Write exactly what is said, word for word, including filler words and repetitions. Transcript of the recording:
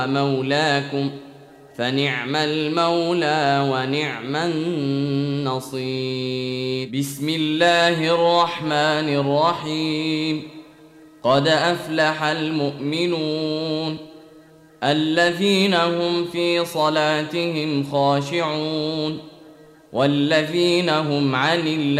مولاكم فنعم المولى ونعم النصير. بسم الله الرحمن الرحيم. قد أفلح المؤمنون الذين هم في صلاتهم خاشعون والذين هم عن اللغو